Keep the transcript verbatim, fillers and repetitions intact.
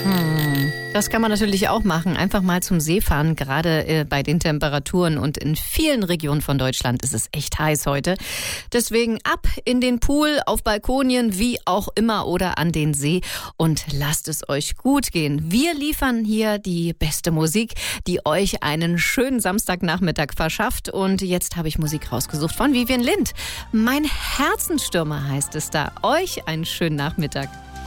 Hm, das kann man natürlich auch machen. Einfach mal zum See fahren, gerade äh, bei den Temperaturen. Und in vielen Regionen von Deutschland ist es echt heiß heute. Deswegen ab in den Pool, auf Balkonien, wie auch immer, oder an den See. Und lasst es euch gut gehen. Wir liefern hier die beste Musik, die euch einen schönen Samstagnachmittag verschafft. Und jetzt habe ich Musik rausgesucht von Vivian Lind. Mein Herzensstürmer heißt es da. Euch einen schönen Nachmittag.